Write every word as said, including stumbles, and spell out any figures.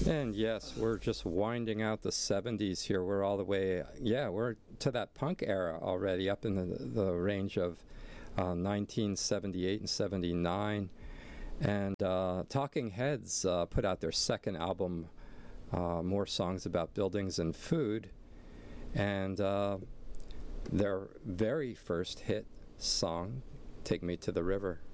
And yes, we're just winding out the seventies here. We're all the way, yeah, we're to that punk era already, up in the, the range of uh, nineteen seventy-eight and seventy-nine. And uh, Talking Heads uh, put out their second album, uh, More Songs About Buildings and Food. And uh, their very first hit song, Take Me to the River.